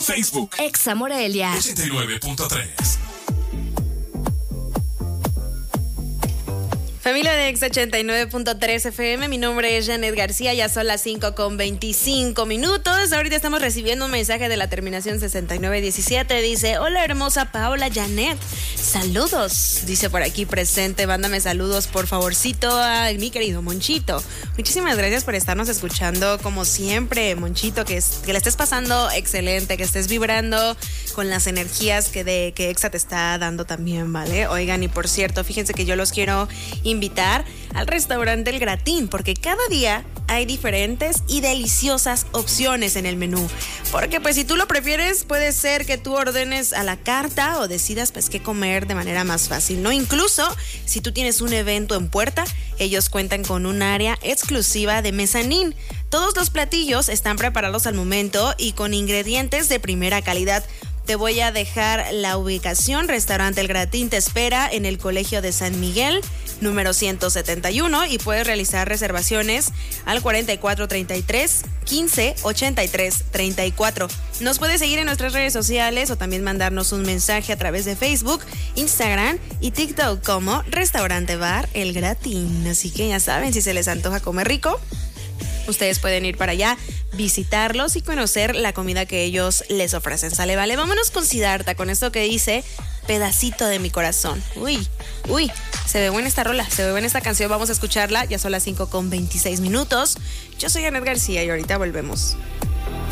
Facebook. Exa Morelia 89.3. Familia de Exa 89.3 FM, mi nombre es Janet García, ya son las 5:25. Ahorita estamos recibiendo un mensaje de la terminación 6917, dice: hola hermosa Paola Janet, saludos, dice por aquí presente, mándame saludos por favorcito a mi querido Monchito. Muchísimas gracias por estarnos escuchando como siempre, Monchito, que la estés pasando excelente, que estés vibrando con las energías que Exa te está dando también, ¿vale? Oigan, y por cierto, fíjense que yo los quiero invitar al restaurante El Gratín, porque cada día hay diferentes y deliciosas opciones en el menú. Porque pues si tú lo prefieres, puede ser que tú ordenes a la carta o decidas pues qué comer de manera más fácil, ¿no? Incluso si tú tienes un evento en puerta, ellos cuentan con un área exclusiva de mezanín. Todos los platillos están preparados al momento y con ingredientes de primera calidad. Te voy a dejar la ubicación. Restaurante El Gratín te espera en el Colegio de San Miguel, número 171, y puedes realizar reservaciones al 4433 15 83 34. Nos puedes seguir en nuestras redes sociales o también mandarnos un mensaje a través de Facebook, Instagram y TikTok como Restaurante Bar El Gratín. Así que ya saben, si se les antoja comer rico, ustedes pueden ir para allá, visitarlos y conocer la comida que ellos les ofrecen. ¿Sale? Vale, vámonos con Siddhartha, con esto que dice Pedacito de mi corazón. Uy, se ve buena esta rola, se ve buena esta canción. Vamos a escucharla, ya son las 5:26. Yo soy Janet García y ahorita volvemos.